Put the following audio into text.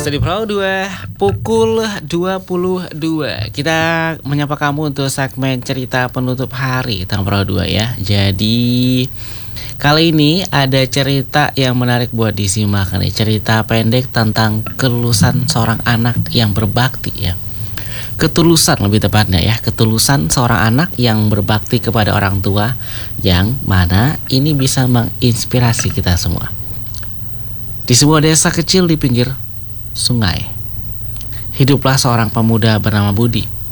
Biasa di Perahu 2 pukul 22. Kita menyapa kamu untuk segmen cerita penutup hari tentang Perahu 2 ya. Jadi kali ini ada cerita yang menarik buat disimak nih. Cerita pendek tentang ketulusan seorang anak yang berbakti ya. Ketulusan lebih tepatnya ya. Ketulusan seorang anak yang berbakti kepada orang tua, yang mana ini bisa menginspirasi kita semua. Di sebuah desa kecil di pinggir sungai, hiduplah seorang pemuda bernama Budi.